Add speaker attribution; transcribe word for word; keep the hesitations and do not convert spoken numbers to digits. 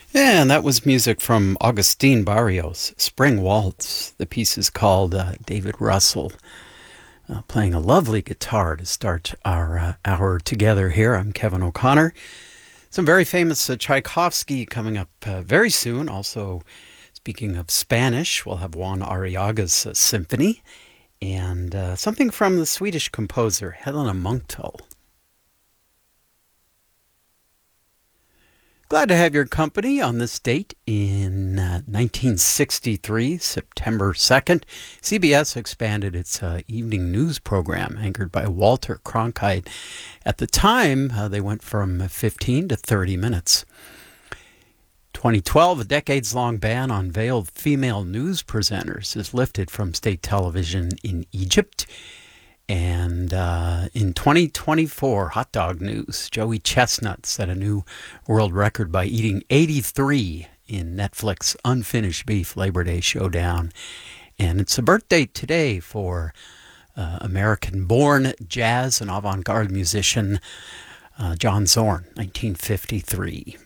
Speaker 1: And that was music from Augustine Barrios, Spring Waltz. The piece is called uh, David Russell, uh, playing a lovely guitar to start our uh, hour together here. I'm Kevin O'Connor. Some very famous uh, Tchaikovsky coming up uh, very soon. Also, speaking of Spanish, we'll have Juan Arriaga's uh, symphony, and uh, something from the Swedish composer Helena Munktel. Glad to have your company on this date in uh, nineteen sixty-three, September second. C B S expanded its uh, evening news program, anchored by Walter Cronkite. At the time, uh, they went from fifteen to thirty minutes. twenty twelve, a decades-long ban on veiled female news presenters is lifted from state television in Egypt. And uh, in twenty twenty-four, hot dog news, Joey Chestnut set a new world record by eating eighty-three in Netflix Unfinished Beef Labor Day Showdown. And it's a birthday today for uh, American-born jazz and avant-garde musician uh, John Zorn, nineteen fifty-three.